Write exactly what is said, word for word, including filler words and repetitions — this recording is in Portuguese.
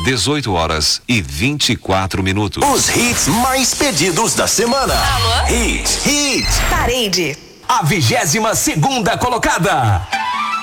dezoito horas e vinte e quatro minutos. Os hits mais pedidos da semana. Alô? Hits, hits. Parede. A vigésima segunda colocada.